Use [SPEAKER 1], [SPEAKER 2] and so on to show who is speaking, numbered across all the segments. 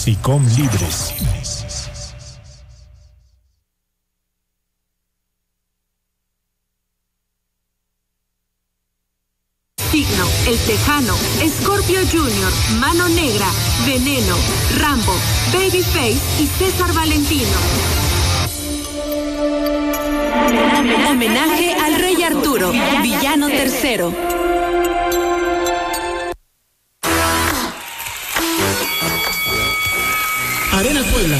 [SPEAKER 1] SICOM Libres.
[SPEAKER 2] Signo, El Tejano, Scorpio Junior, Mano Negra, Veneno, Rambo, Babyface y César Valentino. Homenaje al Rey Arturo, villano tercero.
[SPEAKER 3] Arena Puebla.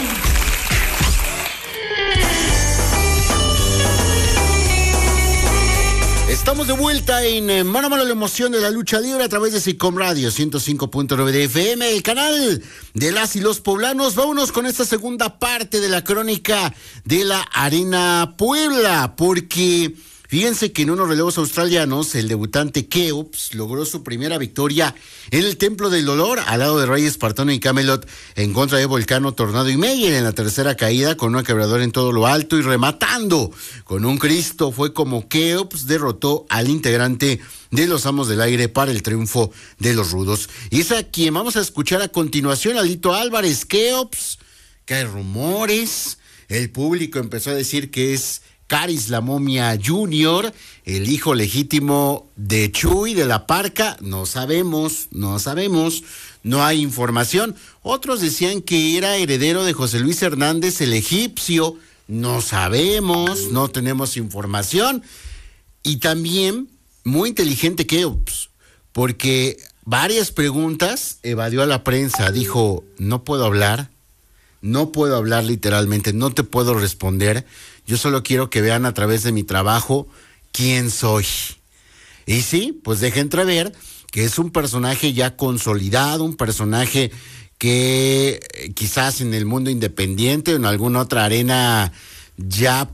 [SPEAKER 3] Estamos de vuelta en Mano a Mano, la emoción de la lucha libre a través de SICOM Radio 105.9 de FM, el canal de las y los poblanos. Vámonos con esta segunda parte de la crónica de la Arena Puebla, porque fíjense que en unos relevos australianos, el debutante Keops logró su primera victoria en el Templo del Dolor, al lado de Rey Espartano y Camelot, en contra de Volcano, Tornado y Meyer en la tercera caída, con una quebradora en todo lo alto y rematando con un Cristo. Fue como Keops derrotó al integrante de los Amos del Aire para el triunfo de los Rudos. Y es a quien vamos a escuchar a continuación, Alito Álvarez. Keops, que hay rumores, el público empezó a decir que es Caris la Momia Junior, el hijo legítimo de Chuy de la Parca. No sabemos, no hay información. Otros decían que era heredero de José Luis Hernández, el egipcio. No sabemos, no tenemos información. Y también, muy inteligente Keops, porque varias preguntas evadió a la prensa. Dijo, no puedo hablar literalmente, no te puedo responder. Yo solo quiero que vean a través de mi trabajo quién soy. Y sí, pues deja entrever que es un personaje ya consolidado, un personaje que quizás en el mundo independiente o en alguna otra arena ya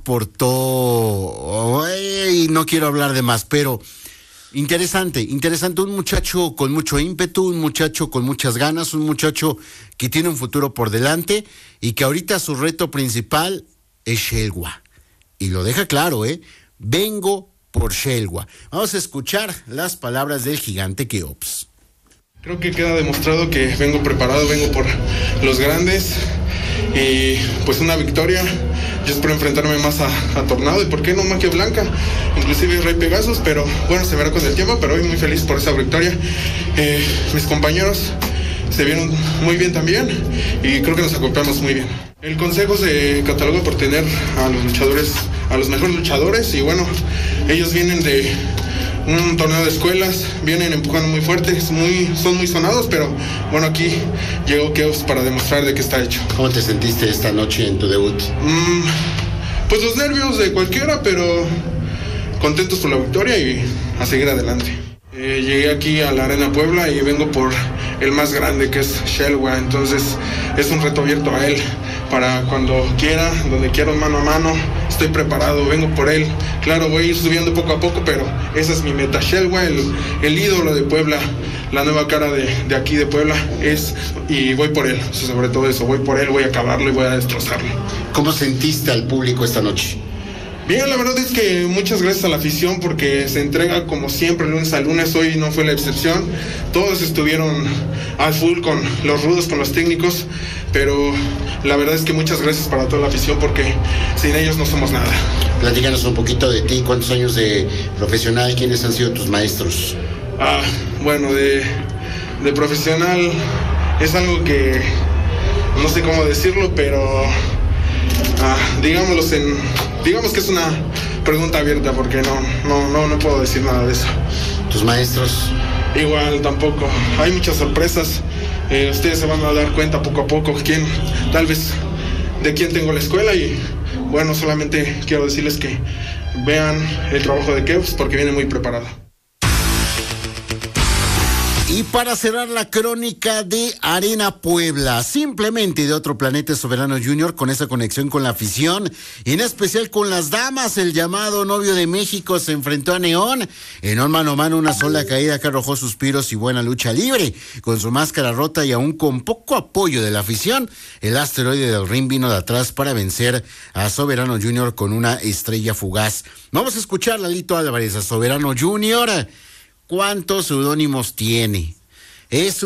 [SPEAKER 3] portó, y no quiero hablar de más, pero interesante, un muchacho con mucho ímpetu, un muchacho con muchas ganas, un muchacho que tiene un futuro por delante y que ahorita su reto principal es Xelwa. Y lo deja claro, vengo por Xelwa. Vamos a escuchar las palabras del gigante Keops.
[SPEAKER 4] Creo que queda demostrado que vengo preparado, vengo por los grandes y pues una victoria. Yo espero enfrentarme más a Tornado y por qué no Magia Blanca, inclusive Rey Pegasus, pero bueno, se verá con el tiempo, pero hoy muy feliz por esa victoria. Mis compañeros se vieron muy bien también y creo que nos acoplamos muy bien. El consejo se cataloga por tener a los luchadores, a los mejores luchadores, y bueno, ellos vienen de un torneo de escuelas, vienen empujando muy fuerte, son muy sonados, pero bueno, aquí llegó Keops para demostrar de qué está hecho.
[SPEAKER 3] ¿Cómo te sentiste esta noche en tu debut?
[SPEAKER 4] Pues los nervios de cualquiera, pero contentos por la victoria y a seguir adelante. Llegué aquí a la Arena Puebla y vengo por el más grande, que es Xelwa, entonces es un reto abierto a él para cuando quiera, donde quiera, mano a mano. Estoy preparado, vengo por él. Claro, voy a ir subiendo poco a poco, pero esa es mi meta. Xelwa, el ídolo de Puebla, la nueva cara de aquí de Puebla es, y voy por él, sobre todo eso, voy por él, voy a acabarlo y voy a destrozarlo.
[SPEAKER 3] ¿Cómo sentiste al público esta noche?
[SPEAKER 4] Bien, la verdad es que muchas gracias a la afición porque se entrega como siempre lunes a lunes, hoy no fue la excepción. Todos estuvieron al full con los rudos, con los técnicos, pero la verdad es que muchas gracias para toda la afición porque sin ellos no somos nada.
[SPEAKER 3] Platícanos un poquito de ti, cuántos años de profesional, quiénes han sido tus maestros.
[SPEAKER 4] Bueno, de profesional es algo que no sé cómo decirlo, pero digamos que es una pregunta abierta porque no puedo decir nada de eso.
[SPEAKER 3] ¿Tus maestros?
[SPEAKER 4] Igual, tampoco. Hay muchas sorpresas. Ustedes se van a dar cuenta poco a poco tal vez de quién tengo la escuela, y bueno, solamente quiero decirles que vean el trabajo de Keops porque viene muy preparado.
[SPEAKER 3] Y para cerrar la crónica de Arena Puebla, simplemente de otro planeta, Soberano Junior, con esa conexión con la afición, y en especial con las damas. El llamado novio de México se enfrentó a Neón en un mano a mano, una sola caída que arrojó suspiros y buena lucha libre. Con su máscara rota y aún con poco apoyo de la afición, el asteroide del ring vino de atrás para vencer a Soberano Junior con una estrella fugaz. Vamos a escuchar a Alito Álvarez, a Soberano Junior. ¿Cuántos seudónimos tiene? Es